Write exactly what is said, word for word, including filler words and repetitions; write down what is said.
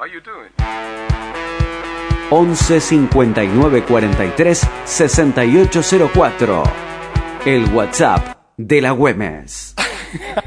How you doing? once cincuenta y nueve cuarenta y tres sesenta y ocho cero cuatro. El WhatsApp de la Güemes.